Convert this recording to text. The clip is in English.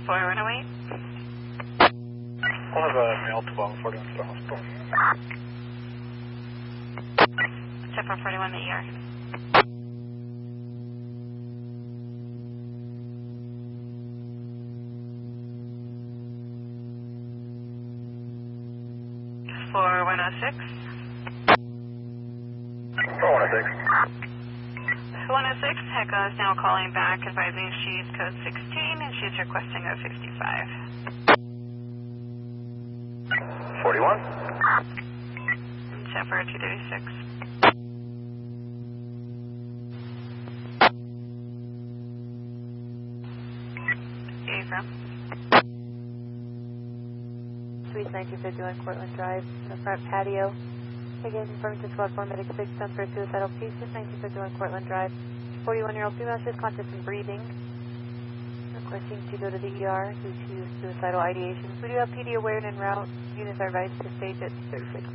4108. We'll have a male 1241 to the hospital. Check 441 the ER. For 106. 106, Echo is now calling back, advising she's code 16 and she's requesting a 55. 41. Check for 236. Abram. Suite 1951 Cortland Drive, the front patio. Again, confirming to squad 4 medic 6 done for a suicidal patient, 1951 Cortland Drive. 41-year-old female, she has conscious and breathing. Requesting to go to the ER due to suicidal ideation. We do have PD aware and en route. Units are advised to stage at 36.